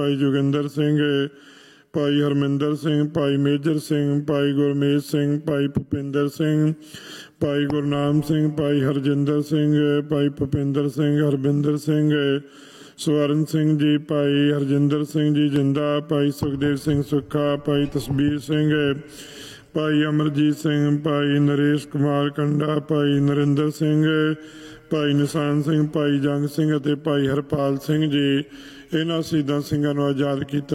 ਭਾਈ ਜੋਗਿੰਦਰ ਸਿੰਘ, ਭਾਈ ਹਰਮਿੰਦਰ ਸਿੰਘ, ਭਾਈ major Singh, ਭਾਈ ਗੁਰਮੀਤ ਸਿੰਘ, ਭਾਈ ਭੁਪਿੰਦਰ ਸਿੰਘ, ਭਾਈ ਗੁਰਨਾਮ ਸਿੰਘ, ਭਾਈ ਹਰਜਿੰਦਰ ਸਿੰਘ, ਭਾਈ ਭੁਪਿੰਦਰ ਸਿੰਘ, ਹਰਬਿੰਦਰ ਸਿੰਘ, ਸਵਰਨ ਸਿੰਘ ਜੀ, ਭਾਈ ਹਰਜਿੰਦਰ ਸਿੰਘ ਜੀ ਜਿੰਦਾ, ਭਾਈ ਸੁਖਦੇਵ ਸਿੰਘ ਸੁੱਖਾ, ਭਾਈ ਤਸਬੀਰ ਸਿੰਘ, ਭਾਈ ਅਮਰਜੀਤ ਸਿੰਘ, ਭਾਈ ਨਰੇਸ਼ ਕੁਮਾਰ ਕੰਡਾ, ਭਾਈ ਨਰਿੰਦਰ ਸਿੰਘ, ਭਾਈ ਨਿਸ਼ਾਨ ਸਿੰਘ, ਭਾਈ ਜੰਗ ਸਿੰਘ ਅਤੇ ਭਾਈ ਹਰਪਾਲ ਸਿੰਘ ਜੀ। ਇਹਨਾਂ ਸ਼ਹੀਦਾਂ ਸਿੰਘਾਂ ਨੂੰ ਆਜ਼ਾਦ ਕੀਤਾ।